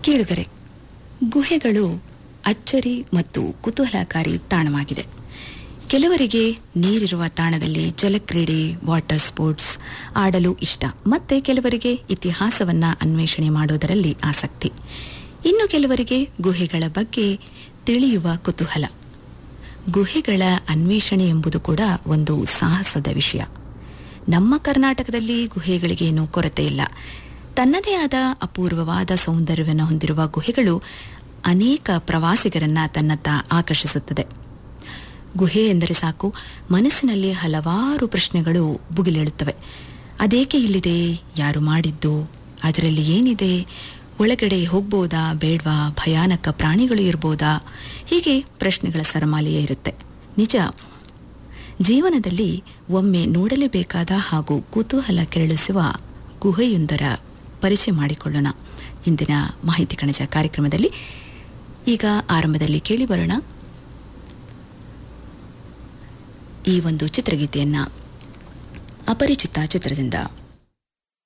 ಕೇಳುಗರೆ, ಗುಹೆಗಳು ಅಚ್ಚರಿ ಮತ್ತು ಕುತೂಹಲಕಾರಿ ತಾಣವಾಗಿದೆ. ಕೆಲವರಿಗೆ ನೀರಿರುವ ತಾಣದಲ್ಲಿ ಜಲಕ್ರೀಡೆ, ವಾಟರ್ ಸ್ಪೋರ್ಟ್ಸ್ ಆಡಲು ಇಷ್ಟ. ಮತ್ತೆ ಕೆಲವರಿಗೆ ಇತಿಹಾಸವನ್ನು ಅನ್ವೇಷಣೆ ಮಾಡೋದರಲ್ಲಿ ಆಸಕ್ತಿ. ಇನ್ನು ಕೆಲವರಿಗೆ ಗುಹೆಗಳ ಬಗ್ಗೆ ತಿಳಿಯುವ ಕುತೂಹಲ. ಗುಹೆಗಳ ಅನ್ವೇಷಣೆ ಎಂಬುದು ಕೂಡ ಒಂದು ಸಾಹಸದ ವಿಷಯ. ನಮ್ಮ ಕರ್ನಾಟಕದಲ್ಲಿ ಗುಹೆಗಳಿಗೇನೂ ಕೊರತೆ ಇಲ್ಲ. ತನ್ನದೇ ಆದ ಅಪೂರ್ವವಾದ ಸೌಂದರ್ಯವನ್ನು ಹೊಂದಿರುವ ಗುಹೆಗಳು ಅನೇಕ ಪ್ರವಾಸಿಗರನ್ನು ತನ್ನತ್ತ ಆಕರ್ಷಿಸುತ್ತದೆ. ಗುಹೆ ಎಂದರೆ ಸಾಕು, ಮನಸ್ಸಿನಲ್ಲಿ ಹಲವಾರು ಪ್ರಶ್ನೆಗಳು ಭುಗಿಲೇಳುತ್ತವೆ. ಅದೇಕೆ ಇಲ್ಲಿದೆ? ಯಾರು ಮಾಡಿದ್ದು? ಅದರಲ್ಲಿ ಏನಿದೆ? ಒಳಗಡೆ ಹೋಗ್ಬೋದಾ ಬೇಡ್ವಾ? ಭಯಾನಕ ಪ್ರಾಣಿಗಳು ಇರ್ಬೋದಾ? ಹೀಗೆ ಪ್ರಶ್ನೆಗಳ ಸರಮಾಲೆಯೇ ಇರುತ್ತೆ. ನಿಜ, ಜೀವನದಲ್ಲಿ ಒಮ್ಮೆ ನೋಡಲೇಬೇಕಾದ ಹಾಗೂ ಕುತೂಹಲ ಕೆರಳಿಸುವ ಗುಹೆಯೊಂದರ ಪರಿಚಯ ಮಾಡಿಕೊಳ್ಳೋಣ ಇಂದಿನ ಮಾಹಿತಿ ಕಣಜ ಕಾರ್ಯಕ್ರಮದಲ್ಲಿ. ಈಗ ಆರಂಭದಲ್ಲಿ ಕೇಳಿ ಬರೋಣ ಈ ಒಂದು ಚಿತ್ರಗೀತೆಯನ್ನು, ಅಪರಿಚಿತ ಚಿತ್ರದಿಂದ.